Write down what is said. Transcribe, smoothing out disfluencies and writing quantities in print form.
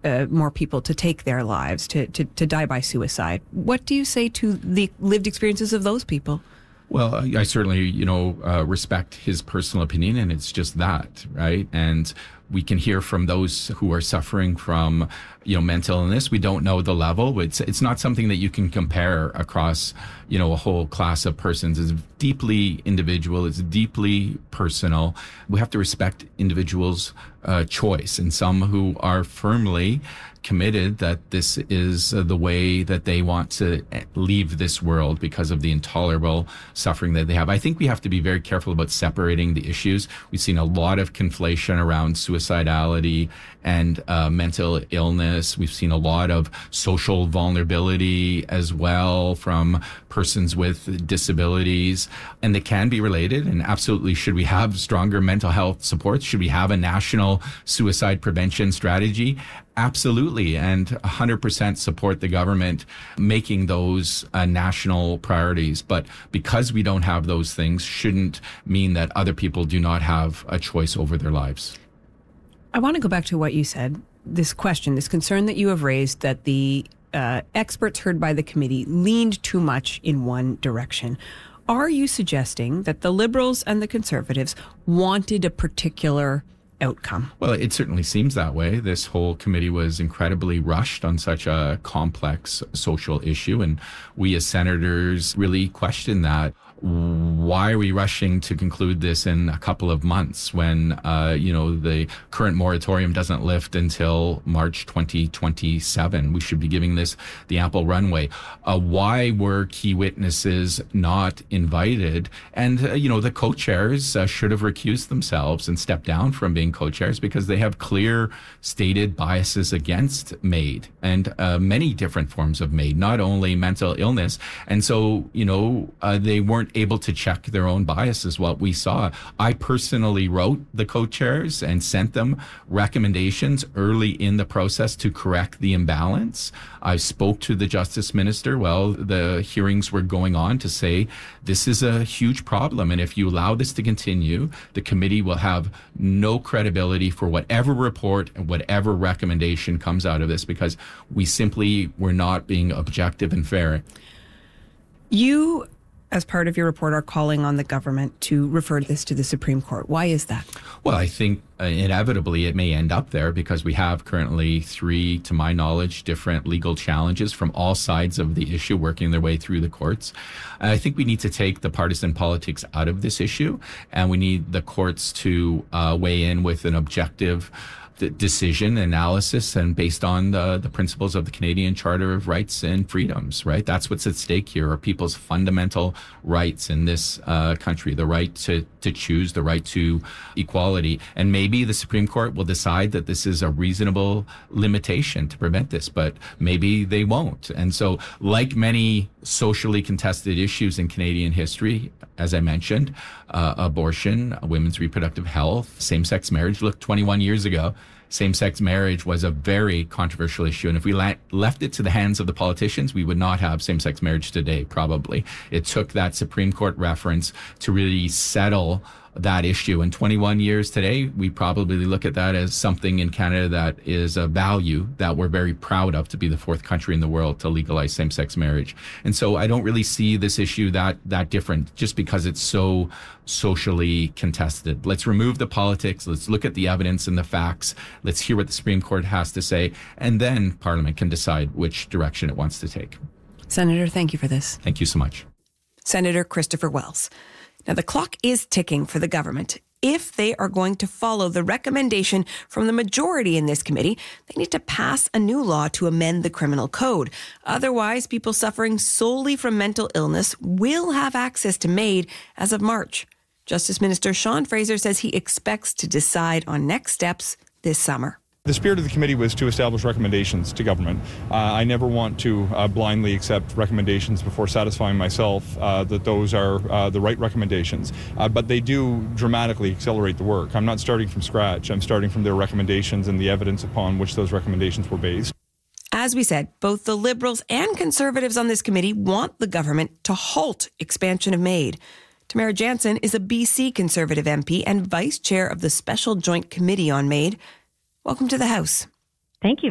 more people to take their lives, to die by suicide. What do you say to the lived experiences of those people? Well, I certainly, respect his personal opinion, and it's just that, right? And we can hear from those who are suffering from, mental illness. We don't know the level. It's not something that you can compare across, a whole class of persons. It's deeply individual. It's deeply personal. We have to respect individuals' choice, and some who are firmly committed that this is the way that they want to leave this world because of the intolerable suffering that they have. I think we have to be very careful about separating the issues. We've seen a lot of conflation around suicidality and mental illness. We've seen a lot of social vulnerability as well from persons with disabilities, and they can be related. And absolutely, should we have stronger mental health supports? Should we have a national suicide prevention strategy? Absolutely, and 100% support the government making those national priorities. But because we don't have those things, shouldn't mean that other people do not have a choice over their lives. I want to go back to what you said, this concern that you have raised that the experts heard by the committee leaned too much in one direction. Are you suggesting that the Liberals and the Conservatives wanted a particular outcome? Well, it certainly seems that way. This whole committee was incredibly rushed on such a complex social issue, and we as senators really question that. Why are we rushing to conclude this in a couple of months when, the current moratorium doesn't lift until March 2027? We should be giving this the ample runway. Why were key witnesses not invited? And, the co-chairs should have recused themselves and stepped down from being co-chairs because they have clear stated biases against MAID and many different forms of MAID, not only mental illness. And so, they weren't able to check their own biases. What we saw, I personally wrote the co-chairs and sent them recommendations early in the process to correct the imbalance. I spoke to the Justice Minister while the hearings were going on to say this is a huge problem, and if you allow this to continue, the committee will have no credibility for whatever report and whatever recommendation comes out of this, because we simply were not being objective and fair. You, as part of your report, are calling on the government to refer this to the Supreme Court. Why is that? Well, I think inevitably it may end up there because we have currently 3, to my knowledge, different legal challenges from all sides of the issue working their way through the courts. I think we need to take the partisan politics out of this issue, and we need the courts to weigh in with an objective decision analysis and based on the principles of the Canadian Charter of Rights and Freedoms, right? That's what's at stake here, are people's fundamental rights in this country, the right to choose, the right to equality. And maybe the Supreme Court will decide that this is a reasonable limitation to prevent this, but maybe they won't. And so, like many socially contested issues in Canadian history, as I mentioned, abortion, women's reproductive health, same-sex marriage. Look, 21 years ago, same-sex marriage was a very controversial issue. And if we left it to the hands of the politicians, we would not have same-sex marriage today, probably. It took that Supreme Court reference to really settle that issue. And 21 years today, we probably look at that as something in Canada that is a value that we're very proud of, to be the 4th country in the world to legalize same-sex marriage. And so I don't really see this issue that different just because it's so socially contested. Let's remove the politics. Let's look at the evidence and the facts. Let's hear what the Supreme Court has to say. And then Parliament can decide which direction it wants to take. Senator, thank you for this. Thank you so much. Senator Christopher Wells. Now, the clock is ticking for the government. If they are going to follow the recommendation from the majority in this committee, they need to pass a new law to amend the criminal code. Otherwise, people suffering solely from mental illness will have access to MAID as of March. Justice Minister Sean Fraser says he expects to decide on next steps this summer. The spirit of the committee was to establish recommendations to government. I never want to blindly accept recommendations before satisfying myself that those are the right recommendations. But they do dramatically accelerate the work. I'm not starting from scratch. I'm starting from their recommendations and the evidence upon which those recommendations were based. As we said, both the Liberals and Conservatives on this committee want the government to halt expansion of MAID. Tamara Jansen is a BC Conservative MP and Vice Chair of the Special Joint Committee on MAID. Welcome to the House. Thank you